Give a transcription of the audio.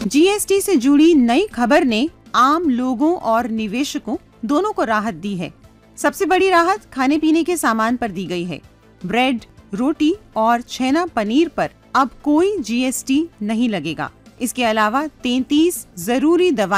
GST से जुड़ी नई खबर ने आम लोगों और निवेशकों दोनों को राहत दी है। सबसे बड़ी राहत खाने पीने के सामान पर दी गई है। ब्रेड, रोटी और छेना पनीर पर अब कोई जीएसटी नहीं लगेगा। इसके अलावा 33 जरूरी दवाएं